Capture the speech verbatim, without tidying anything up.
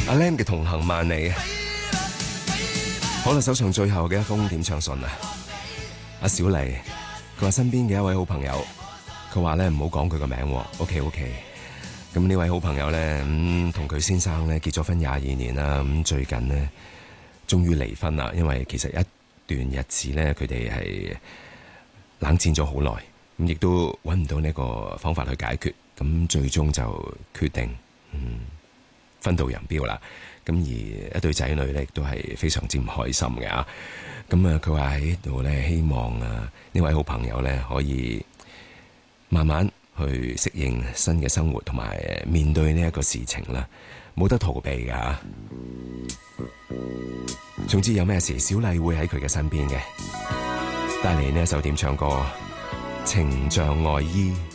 阿 Lam 嘅同行萬里。好啦，手上最後嘅一封點唱信啊！阿小麗，佢話身邊嘅一位好朋友，佢話咧唔好講佢個名 ，OK OK。咁呢位好朋友咧，咁同佢先生咧結咗婚廿二年啦，咁最近呢，終於離婚啦，因為其實一段日子咧佢哋係冷戰咗好耐，咁亦都揾唔到呢個方法去解決，咁最終就決定嗯分道揚鑣啦。咁而一對仔女咧，亦都係非常之唔開心嘅啊！咁啊，佢話喺度咧，希望啊呢位好朋友咧，可以慢慢去適應新嘅生活，同埋面對呢一個事情啦，冇得逃避噶。總之有咩事，小麗會喺佢嘅身邊嘅。帶嚟呢一首點唱歌《情像外衣》。